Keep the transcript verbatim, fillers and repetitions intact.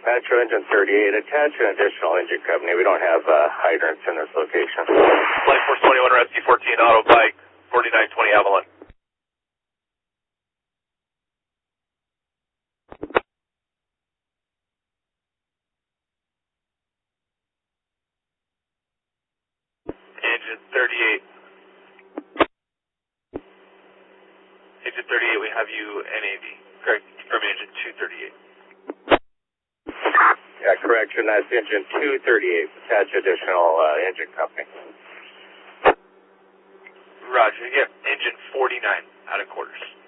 Metro Engine thirty-eight, attach an additional engine company. We don't have uh, hydrants in this location. Flight Force twenty-one, Rescue fourteen, auto bike, forty-nine twenty Avalon. Engine thirty-eight. Engine thirty-eight, we have you N A V. Correct, confirm engine two thirty-eight. Yeah, correction, that's engine two thirty-eight. Attach additional uh, engine company. Roger, you get engine forty-nine out of quarters.